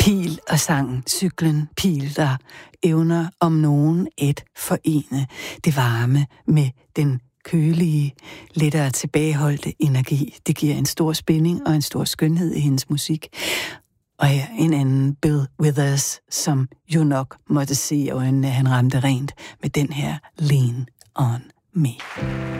Pil og sangen Cyklen, Pil, der evner om nogen at forene det varme med den kølige, lettere tilbageholdte energi. Det giver en stor spænding og en stor skønhed i hendes musik. Og her en anden, Bill Withers, som jo nok måtte se øjnene, han ramte rent med den her Lean on Me.